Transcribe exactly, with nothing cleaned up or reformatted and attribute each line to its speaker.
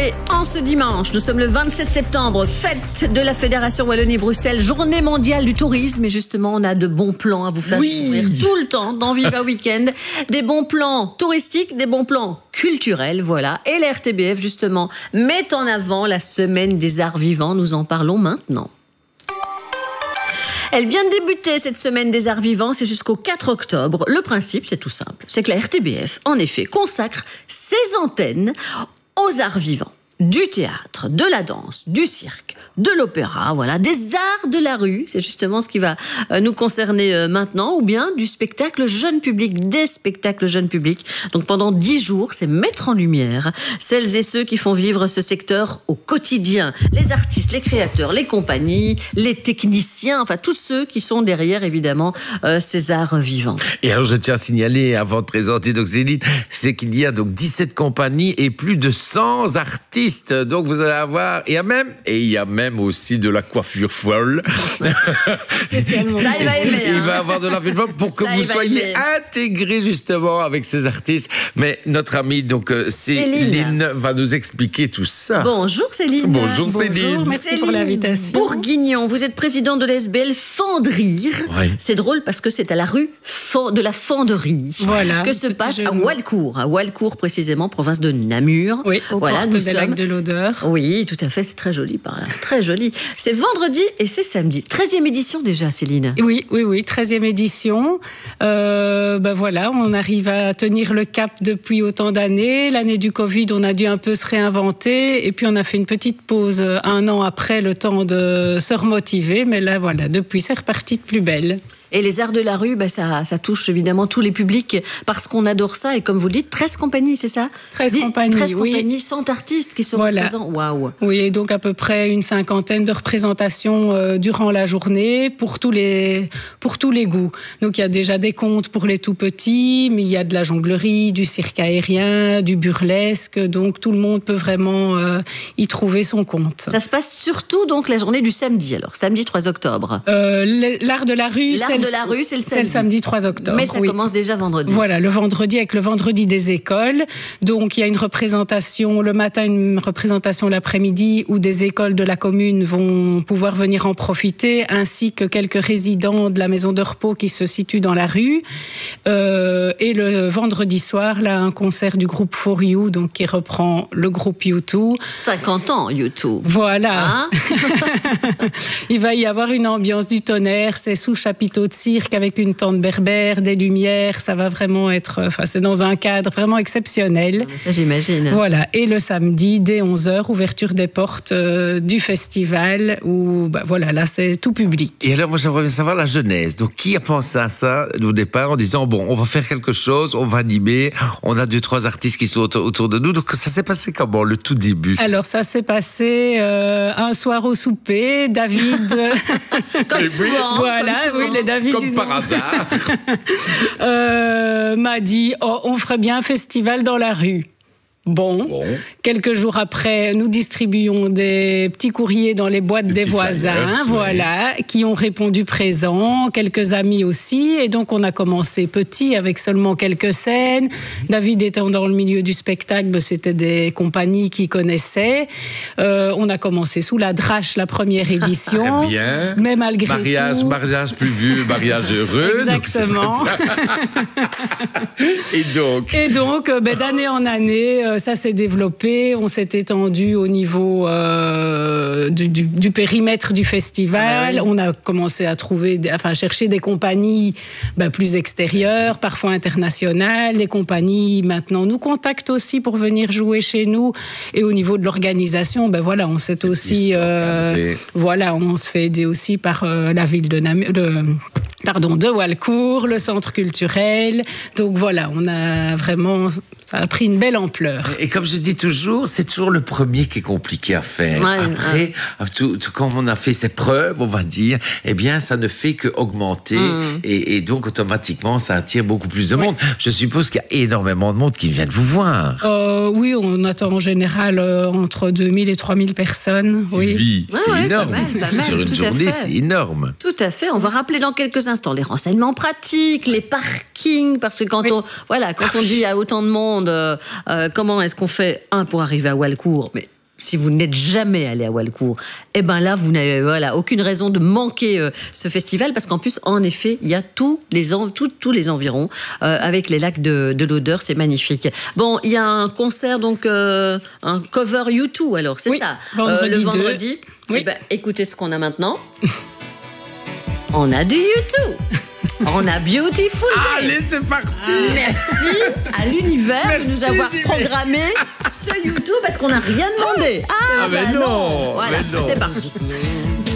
Speaker 1: Allez, en ce dimanche, nous sommes le vingt-sept septembre, fête de la Fédération Wallonie-Bruxelles, journée mondiale du tourisme. Et justement, on a de bons plans à vous faire
Speaker 2: oui.
Speaker 1: découvrir tout le temps dans Viva Weekend. Des bons plans touristiques, des bons plans culturels, voilà. Et la R T B F, justement, met en avant la semaine des arts vivants. Nous en parlons maintenant. Elle vient de débuter cette semaine des arts vivants, c'est jusqu'au quatre octobre. Le principe, c'est tout simple, c'est que la R T B F, en effet, consacre ses antennes aux arts vivants. Du théâtre, de la danse, du cirque, de l'opéra, voilà, des arts de la rue, c'est justement ce qui va nous concerner maintenant, ou bien du spectacle jeune public, des spectacles jeune public. Donc pendant dix jours, c'est mettre en lumière celles et ceux qui font vivre ce secteur au quotidien. Les artistes, les créateurs, les compagnies, les techniciens, enfin tous ceux qui sont derrière évidemment euh, ces arts vivants.
Speaker 2: Et alors je tiens à signaler, avant de présenter donc Céline, c'est qu'il y a donc dix-sept compagnies et plus de cent artistes. Donc vous allez avoir, et il y a même, et il y a même aussi de la coiffure folle.
Speaker 1: Ça, il va aimer.
Speaker 2: Il
Speaker 1: hein.
Speaker 2: va avoir de la coiffure folle pour que
Speaker 1: Ça,
Speaker 2: vous
Speaker 1: il va
Speaker 2: soyez
Speaker 1: aimer.
Speaker 2: intégrés justement avec ces artistes. Mais notre amie, donc Céline,
Speaker 1: Céline.
Speaker 2: va nous expliquer tout ça.
Speaker 1: Bonjour Céline.
Speaker 2: Bonjour Céline.
Speaker 3: Bonjour, merci
Speaker 1: Céline
Speaker 3: pour l'invitation.
Speaker 1: Bourguignon, vous êtes présidente de l'A S B L Fendrire.
Speaker 2: Oui.
Speaker 1: C'est drôle parce que c'est à la rue Fen- de la Fenderie
Speaker 3: Voilà,
Speaker 1: que se
Speaker 3: petit
Speaker 1: passe
Speaker 3: jeu de
Speaker 1: à
Speaker 3: mots.
Speaker 1: Walcourt, à Walcourt précisément, province de Namur.
Speaker 3: Oui, au
Speaker 1: voilà,
Speaker 3: portes
Speaker 1: nous
Speaker 3: des
Speaker 1: sommes.
Speaker 3: lacs de l'Odeur.
Speaker 1: Oui, tout à fait, c'est très joli par là, très joli. C'est vendredi et c'est samedi. treizième édition déjà, Céline.
Speaker 3: Oui, oui, oui, treizième édition. Euh, ben voilà, on arrive à tenir le cap depuis autant d'années. L'année du Covid, on a dû un peu se réinventer. Et puis, on a fait une petite pause un an après, le temps de se remotiver. Mais là, voilà, depuis, c'est reparti de plus belle.
Speaker 1: Et les arts de la rue, bah ça, ça touche évidemment tous les publics parce qu'on adore ça. Et comme vous le dites, treize compagnies, c'est ça
Speaker 3: treize
Speaker 1: Dis-
Speaker 3: compagnies,
Speaker 1: treize
Speaker 3: oui.
Speaker 1: compagnies, cent artistes qui seront
Speaker 3: Voilà.
Speaker 1: présents. Waouh.
Speaker 3: Oui, et donc à peu près une cinquantaine de représentations euh, durant la journée pour tous les pour tous les goûts. Donc il y a déjà des contes pour les tout petits, mais il y a de la jonglerie, du cirque aérien, du burlesque. Donc tout le monde peut vraiment euh, y trouver son compte.
Speaker 1: Ça se passe surtout donc la journée du samedi, alors samedi trois octobre.
Speaker 3: Euh, l'art de la rue,
Speaker 1: L'art
Speaker 3: c'est
Speaker 1: de
Speaker 3: le,
Speaker 1: la rue, c'est le
Speaker 3: c'est le
Speaker 1: samedi.
Speaker 3: samedi trois octobre.
Speaker 1: Mais ça
Speaker 3: oui.
Speaker 1: commence déjà vendredi.
Speaker 3: Voilà, le vendredi avec le vendredi des écoles. Donc, il y a une représentation le matin, une représentation l'après-midi où des écoles de la commune vont pouvoir venir en profiter, ainsi que quelques résidents de la maison de repos qui se situent dans la rue. Euh, et le vendredi soir, là, un concert du groupe For You, donc qui reprend le groupe U deux.
Speaker 1: cinquante ans, YouTube.
Speaker 3: Voilà.
Speaker 1: Hein
Speaker 3: Il va y avoir une ambiance du tonnerre, c'est sous chapiteau de cirque avec une tente berbère, des lumières, ça va vraiment être, enfin c'est dans un cadre vraiment exceptionnel.
Speaker 1: Ça, j'imagine.
Speaker 3: Voilà, et le samedi, dès onze heures, ouverture des portes euh, du festival, où bah, voilà, là c'est tout public.
Speaker 2: Et alors, moi, j'aimerais bien savoir la genèse. Donc, qui a pensé à ça au départ en disant, bon, on va faire quelque chose, on va animer, on a deux, trois artistes qui sont autour, autour de nous. Donc, ça s'est passé comment, le tout début?
Speaker 3: Alors ça s'est passé euh, un soir au souper, David...
Speaker 1: Comme souvent.
Speaker 3: Voilà,
Speaker 1: comme
Speaker 3: oui,
Speaker 1: souvent.
Speaker 3: les David,
Speaker 2: Comme
Speaker 3: ils
Speaker 2: par
Speaker 3: ont-
Speaker 2: hasard.
Speaker 3: euh, m'a dit oh, on ferait bien un festival dans la rue. Bon.
Speaker 2: Bon.
Speaker 3: Quelques jours après, nous distribuons des petits courriers dans les boîtes
Speaker 2: Des
Speaker 3: des
Speaker 2: petits
Speaker 3: voisins,
Speaker 2: flyers,
Speaker 3: voilà, qui ont répondu présents, quelques amis aussi, et donc on a commencé petit avec seulement quelques scènes. David étant dans le milieu du spectacle, ben, c'était des compagnies qui connaissaient. Euh, on a commencé sous la Drache la première édition,
Speaker 2: Très bien.
Speaker 3: mais malgré
Speaker 2: Mariage,
Speaker 3: tout.
Speaker 2: mariage plus vieux, mariage heureux. Donc, c'est
Speaker 3: Exactement.
Speaker 2: très bien. Et donc,
Speaker 3: Et donc, euh, ben, d'année en année, euh, ça s'est développé. On s'est étendu au niveau euh, du, du, du périmètre du festival.
Speaker 1: Ah bah oui.
Speaker 3: On a commencé à trouver, des- enfin, chercher des compagnies ben, plus extérieures, parfois internationales. Les compagnies maintenant nous contactent aussi pour venir jouer chez nous. Et au niveau de l'organisation, ben voilà, on s'est aussi, euh,
Speaker 2: encadré.
Speaker 3: voilà, on se fait aider aussi par euh, la ville de Namur. De, Pardon, de Walcourt, le centre culturel. Donc voilà, on a vraiment, ça a pris une belle ampleur.
Speaker 2: et comme je dis toujours, c'est toujours le premier qui est compliqué à faire.
Speaker 1: Ouais,
Speaker 2: Après, tout, tout- quand on a fait ses preuves, on va dire, eh bien, ça ne fait que augmenter
Speaker 1: Mm.
Speaker 2: et, et donc automatiquement, ça attire beaucoup plus de monde. Je suppose qu'il y a énormément de monde qui vient de vous voir.
Speaker 3: Euh, oui, on attend en général euh, entre deux mille et trois mille personnes. Oui.
Speaker 2: Sylvie,
Speaker 1: Ouais,
Speaker 2: c'est
Speaker 1: ouais, pas
Speaker 2: énorme.
Speaker 1: mal, pas mal,
Speaker 2: Sur une
Speaker 1: tout à
Speaker 2: journée,
Speaker 1: fait.
Speaker 2: c'est énorme.
Speaker 1: Tout à fait. On va rappeler dans quelques instants les renseignements pratiques, les parkings, parce que quand
Speaker 3: Oui.
Speaker 1: on voilà, quand on dit à autant de monde, euh, euh, comment est-ce qu'on fait un pour arriver à Walcourt, mais si vous n'êtes jamais allé à Walcourt, eh ben là, vous n'avez voilà, aucune raison de manquer euh, ce festival, parce qu'en plus, en effet, il y a tous les, en, tout, tous les environs euh, avec les lacs de, de l'Odeur, c'est magnifique. Bon, il y a un concert, donc un cover U deux, alors, c'est
Speaker 3: oui,
Speaker 1: ça
Speaker 3: vendredi
Speaker 1: euh, Le vendredi.
Speaker 3: Oui.
Speaker 1: Eh ben, écoutez ce qu'on a maintenant. On a du U deux. On a Beautiful Day.
Speaker 2: Allez, c'est parti.
Speaker 1: Ah, merci à l'univers
Speaker 2: Merci,
Speaker 1: de nous avoir
Speaker 2: l'univers.
Speaker 1: programmé ce U deux parce qu'on n'a rien demandé. Ah,
Speaker 2: Ah, mais
Speaker 1: bah
Speaker 2: non,
Speaker 1: non. Voilà,
Speaker 2: mais non.
Speaker 1: c'est parti.